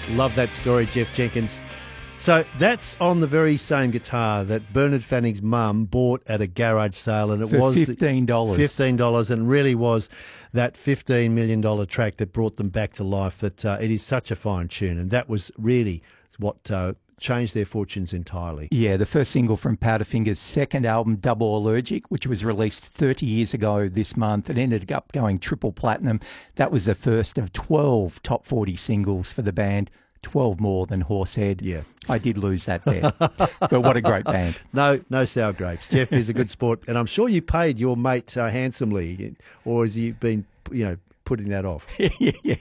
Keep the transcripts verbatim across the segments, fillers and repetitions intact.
Love that story, Jeff Jenkins. So that's on the very same guitar that Bernard Fanning's mum bought at a garage sale, and it For was fifteen dollars. fifteen dollars, and really was that fifteen million dollars track that brought them back to life. That uh, it is such a fine tune, and that was really what uh, changed their fortunes entirely. Yeah, the first single from Powderfinger's second album, Double Allergic, which was released thirty years ago this month. It ended up going triple platinum. That was the first of twelve top forty singles for the band. twelve more than Horsehead. Yeah. I did lose that bet. But what a great band. No, no sour grapes. Jeff is a good sport, and I'm sure you paid your mate uh, handsomely, or has he been, you know, putting that off? yeah, yeah.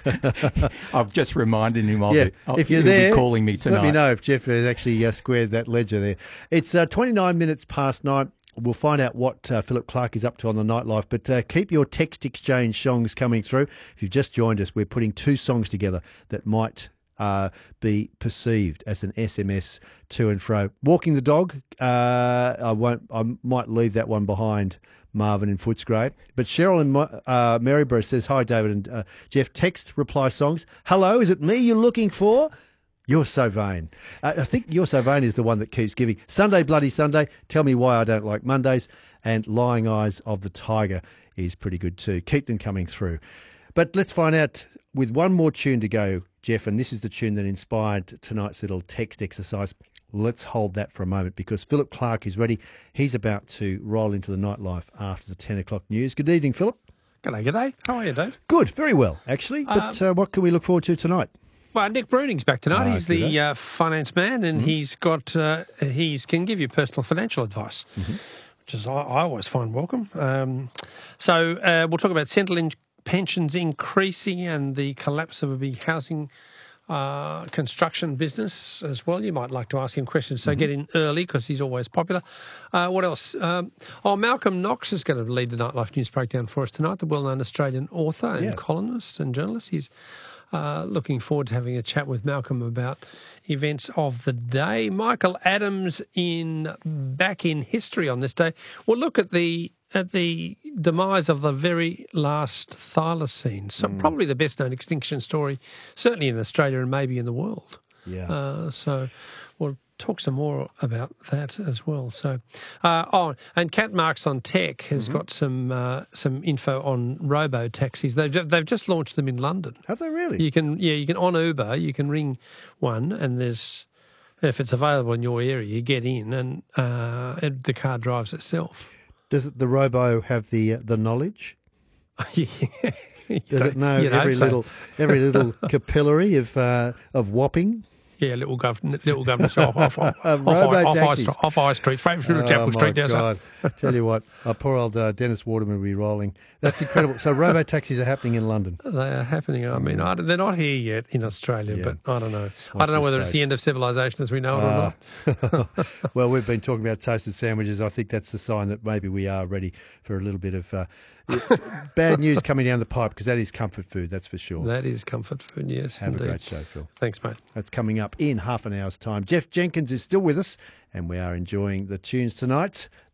I've just reminded him of Yeah, it. I'll- if you're he'll there, be calling me tonight. let me know if Jeff has actually uh, squared that ledger there. It's uh, twenty-nine minutes past nine. We'll find out what uh, Philip Clark is up to on the nightlife, but uh, keep your text exchange songs coming through. If you've just joined us, we're putting two songs together that might uh, be perceived as an S M S to and fro. Walking the Dog, uh, I won't. I might leave that one behind, Marvin in Footscray. But Cheryl in uh, Maryborough says, hi, David and uh, Jeff. Text reply songs. Hello, is it me you're looking for? You're so vain. Uh, I think You're So Vain is the one that keeps giving. Sunday Bloody Sunday, Tell Me Why I Don't Like Mondays, and Lying Eyes of the Tiger is pretty good too. Keep them coming through. But let's find out with one more tune to go, Jeff, and this is the tune that inspired tonight's little text exercise. Let's hold that for a moment because Philip Clark is ready. He's about to roll into the nightlife after the ten o'clock news. Good evening, Philip. G'day, g'day. How are you, Dave? Good, very well, actually. But uh, what can we look forward to tonight? Well, Nick Bruning's back tonight. Ah, he's good, the eh? uh, finance man, and Mm-hmm. he's got uh, he's can give you personal financial advice, Mm-hmm. which is I, I always find welcome. Um, so uh, we'll talk about central in- pensions increasing and the collapse of the housing uh, construction business as well. You might like to ask him questions, so Mm-hmm. get in early because he's always popular. Uh, what else? Um, oh, Malcolm Knox is going to lead the Nightlife News Breakdown for us tonight, the well-known Australian author and Yeah. columnist and journalist. He's Uh, looking forward to having a chat with Malcolm about events of the day. Michael Adams in back in history on this day. We'll look at the at the demise of the very last thylacine. So Mm. probably the best known extinction story, certainly in Australia and maybe in the world. Yeah. Uh, so we'll talk some more about that as well. So, uh, oh, and Cat Marks on Tech has Mm-hmm. got some uh, some info on robo taxis. They've ju- they've just launched them in London. Have they really? You can yeah you can on Uber you can ring one and there's if it's available in your area you get in and uh, it, the car drives itself. Does it, the robo have the uh, the knowledge? You Does it don't- know you'd every hope so. little every little capillary of uh, of whopping? Yeah, little government, little government off, off, off, off, Robo High- off, High, taxis. Street- off High Street, straight through to Chapel oh Street. my Down God! Tell you what, uh, poor old uh, Dennis Waterman will be rolling. That's incredible. So robo taxis are happening in London. They are happening. I mean, I, they're not here yet in Australia, Yeah. but I don't know. I Watch don't know this whether it's the space. end of civilization as we know it or Ah. not. Well, we've been talking about toasted sandwiches. I think that's the sign that maybe we are ready for a little bit of uh, bad news coming down the pipe because that is comfort food, that's for sure. That is comfort food, yes, Have indeed. a great show, Phil. Thanks, mate. That's coming up in half an hour's time. Jeff Jenkins is still with us, and we are enjoying the tunes tonight.